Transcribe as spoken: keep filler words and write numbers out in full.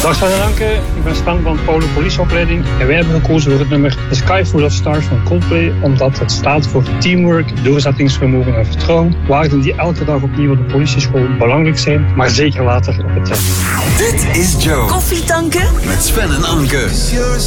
Dag Sven en Anke, ik ben Sven van Polo Politieopleiding en wij hebben gekozen voor het nummer The Sky Full of Stars van Coldplay, omdat het staat voor teamwork, doorzettingsvermogen en vertrouwen, waarden die elke dag opnieuw op de politieschool belangrijk zijn, maar zeker later op het werk. Dit is Joe. Koffie tanken? Met Sven en Anke.